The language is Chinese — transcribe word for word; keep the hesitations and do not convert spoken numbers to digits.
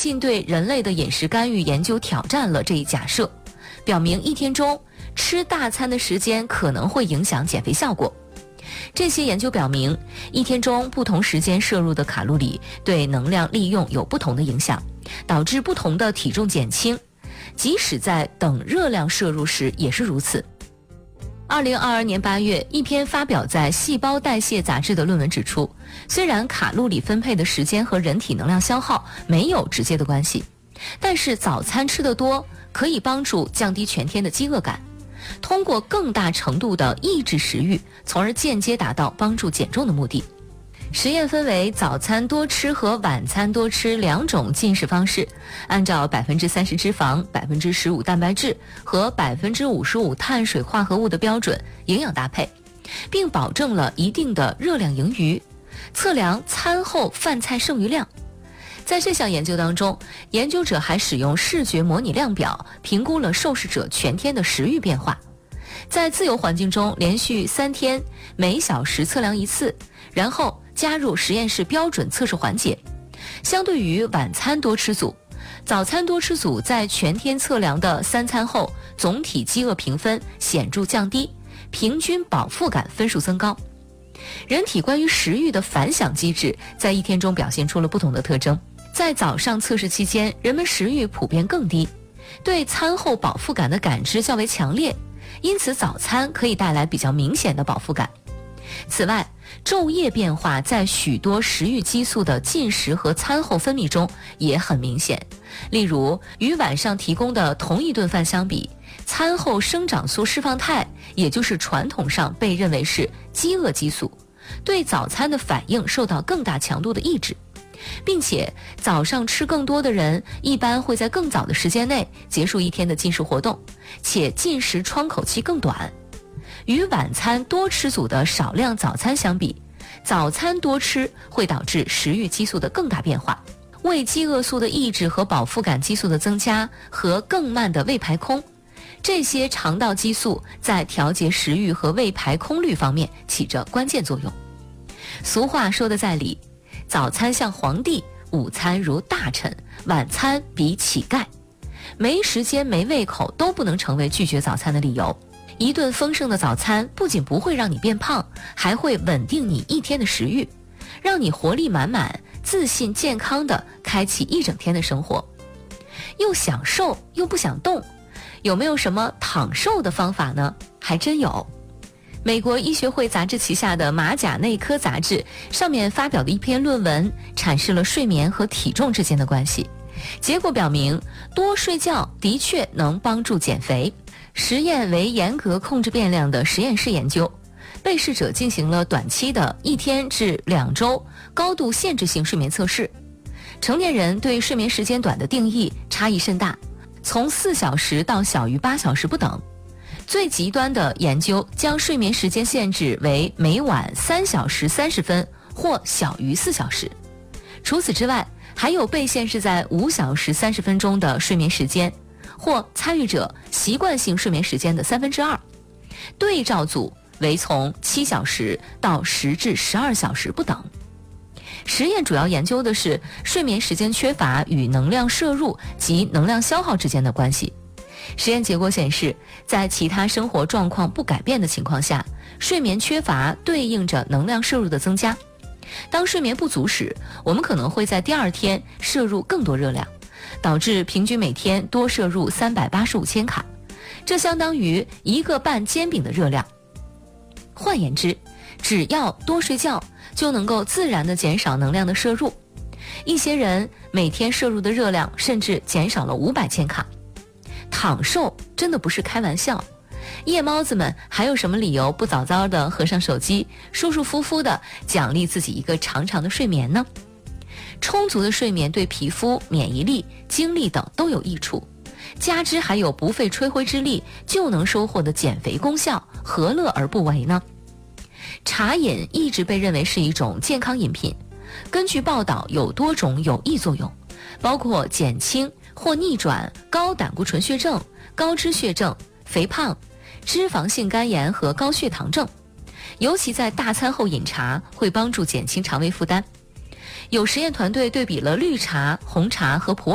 近对人类的饮食干预研究挑战了这一假设，表明一天中吃大餐的时间可能会影响减肥效果。这些研究表明，一天中不同时间摄入的卡路里对能量利用有不同的影响，导致不同的体重减轻，即使在等热量摄入时也是如此。二零二二年八月，一篇发表在《细胞代谢》杂志的论文指出，虽然卡路里分配的时间和人体能量消耗没有直接的关系，但是早餐吃得多可以帮助降低全天的饥饿感，通过更大程度的抑制食欲，从而间接达到帮助减重的目的。实验分为早餐多吃和晚餐多吃两种进食方式，按照百分之三十脂肪、百分之十五蛋白质和百分之五十五碳水化合物的标准营养搭配，并保证了一定的热量盈余，测量餐后饭菜剩余量。在这项研究当中，研究者还使用视觉模拟量表评估了受试者全天的食欲变化，在自由环境中连续三天，每小时测量一次，然后加入实验室标准测试环节。相对于晚餐多吃组，早餐多吃组在全天测量的三餐后总体饥饿评分显著降低，平均饱腹感分数增高。人体关于食欲的反响机制在一天中表现出了不同的特征。在早上测试期间，人们食欲普遍更低，对餐后饱腹感的感知较为强烈，因此早餐可以带来比较明显的饱腹感。此外，昼夜变化在许多食欲激素的进食和餐后分泌中也很明显。例如，与晚上提供的同一顿饭相比，餐后生长素释放肽，也就是传统上被认为是饥饿激素，对早餐的反应受到更大强度的抑制，并且早上吃更多的人一般会在更早的时间内结束一天的进食活动，且进食窗口期更短。与晚餐多吃组的少量早餐相比，早餐多吃会导致食欲激素的更大变化，胃饥饿素的抑制和饱腹感激素的增加和更慢的胃排空，这些肠道激素在调节食欲和胃排空率方面起着关键作用。俗话说得在理，早餐像皇帝，午餐如大臣，晚餐比乞丐。没时间没胃口都不能成为拒绝早餐的理由。一顿丰盛的早餐不仅不会让你变胖，还会稳定你一天的食欲，让你活力满满、自信健康地开启一整天的生活。又想瘦又不想动，有没有什么躺瘦的方法呢？还真有。美国医学会杂志旗下的马甲内科杂志上面发表的一篇论文阐释了睡眠和体重之间的关系，结果表明多睡觉的确能帮助减肥。实验为严格控制变量的实验室研究，被试者进行了短期的一天至两周高度限制性睡眠测试。成年人对睡眠时间短的定义差异甚大，从四小时到小于八小时不等。最极端的研究将睡眠时间限制为每晚三小时三十分或小于四小时。除此之外，还有被限制在五小时三十分钟的睡眠时间，或参与者习惯性睡眠时间的三分之二。对照组为从七小时到十至十二小时不等。实验主要研究的是睡眠时间缺乏与能量摄入及能量消耗之间的关系。实验结果显示，在其他生活状况不改变的情况下，睡眠缺乏对应着能量摄入的增加。当睡眠不足时，我们可能会在第二天摄入更多热量，导致平均每天多摄入三百八十五千卡，这相当于一个半煎饼的热量。换言之，只要多睡觉，就能够自然地减少能量的摄入。一些人每天摄入的热量甚至减少了五百千卡。躺瘦真的不是开玩笑。夜猫子们还有什么理由不早早地合上手机，舒舒服服地奖励自己一个长长的睡眠呢？充足的睡眠对皮肤、免疫力、精力等都有益处，加之还有不费吹灰之力就能收获的减肥功效，何乐而不为呢？茶饮一直被认为是一种健康饮品，根据报道有多种有益作用，包括减轻或逆转高胆固醇血症、高脂血症、肥胖、脂肪性肝炎和高血糖症，尤其在大餐后饮茶会帮助减轻肠胃负担。有实验团队对比了绿茶、红茶和普